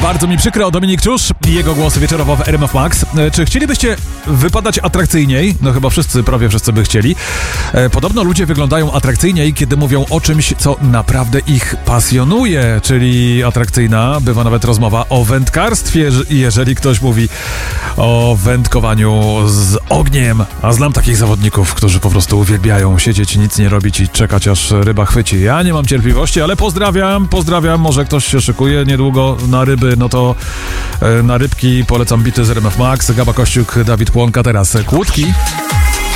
Bardzo mi przykro, Dominik Czusz i jego głos wieczorowo w RMF Max. Czy chcielibyście wypadać atrakcyjniej? No chyba wszyscy, prawie wszyscy by chcieli. Podobno ludzie wyglądają atrakcyjniej, kiedy mówią o czymś, co naprawdę ich pasjonuje, czyli atrakcyjna bywa nawet rozmowa o wędkarstwie, jeżeli ktoś mówi o wędkowaniu z ogniem. A znam takich zawodników, którzy po prostu uwielbiają siedzieć, nic nie robić i czekać, aż ryba chwyci. Ja nie mam cierpliwości, ale pozdrawiam. Może ktoś się szykuje niedługo na ryby, no to na rybki polecam bity z RMF Max. Gaba Kościuk, Dawid Płonka, teraz kłódki.